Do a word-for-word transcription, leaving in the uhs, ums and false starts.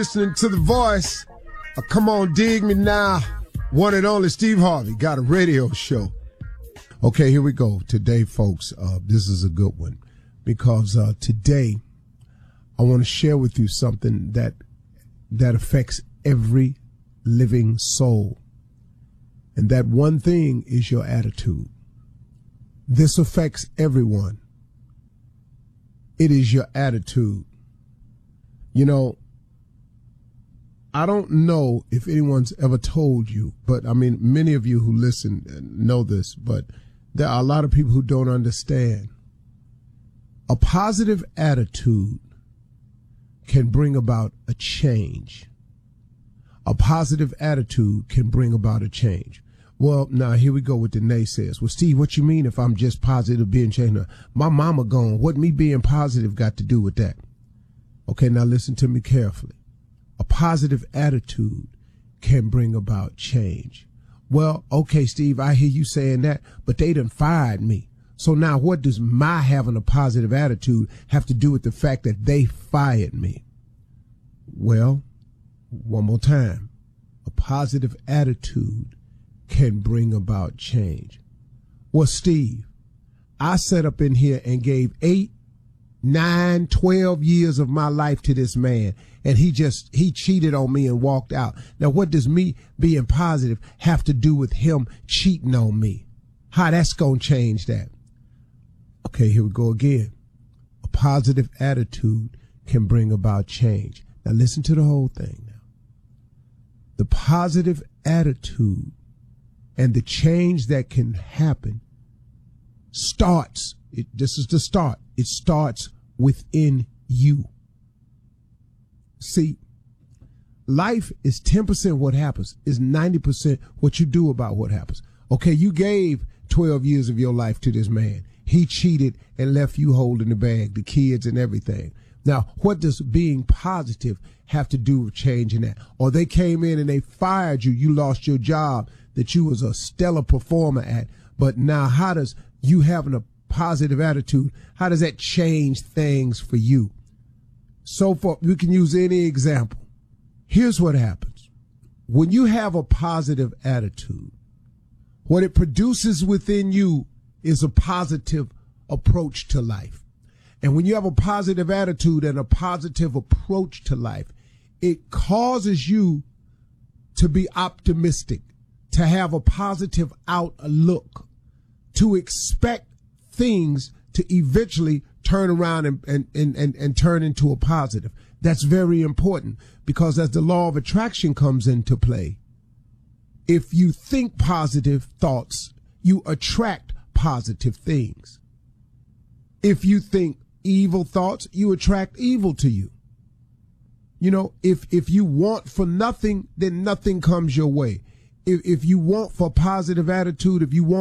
Listening to The Voice. Uh, come on, dig me now. One and only Steve Harvey got a radio show. Okay, here we go. Today, folks, uh, this is a good one because uh, today I want to share with you something that that affects every living soul. And that one thing is your attitude. This affects everyone. It is your attitude. You know, I don't know if anyone's ever told you, but I mean, many of you who listen know this, but there are a lot of people who don't understand. A positive attitude can bring about a change. A positive attitude can bring about a change. Well, now here we go with the naysayers. Well, Steve, what you mean if I'm just positive being changed? My mama gone. What me being positive got to do with that? Okay, now listen to me carefully. A positive attitude can bring about change. Well, okay, Steve, I hear you saying that, but they done fired me. So now what does my having a positive attitude have to do with the fact that they fired me? Well, one more time. A positive attitude can bring about change. Well, Steve, I sat up in here and gave eight, nine, twelve years of my life to this man, and he just, he cheated on me and walked out. Now, what does me being positive have to do with him cheating on me? How that's going to change that? Okay, here we go again. A positive attitude can bring about change. Now, listen to the whole thing now. The positive attitude and the change that can happen starts, it, this is the start, it starts within you. See, life is ten percent what happens, is ninety percent what you do about what happens. Okay, you gave twelve years of your life to this man. He cheated and left you holding the bag, the kids and everything. Now, what does being positive have to do with changing that? Or they came in and they fired you. You lost your job that you was a stellar performer at. But now how does you having a positive attitude, how does that change things for you? So far, we can use any example. Here's what happens. When you have a positive attitude, what it produces within you is a positive approach to life. And when you have a positive attitude and a positive approach to life, it causes you to be optimistic, to have a positive outlook, to expect things to eventually turn around and, and, and, and, and turn into a positive. That's very important because as the law of attraction comes into play, if you think positive thoughts, you attract positive things. If you think evil thoughts, you attract evil to you. You know, if, if you want for nothing, then nothing comes your way. If, if you want for positive attitude, if you want